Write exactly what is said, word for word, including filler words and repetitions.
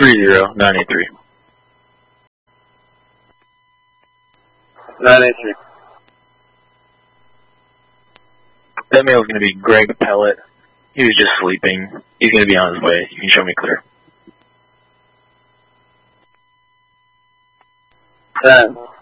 three zero nine eight three. nine eight three. That male is going to be Greg Pellet. He was just sleeping. He's going to be on his way. You can show me clear. ten.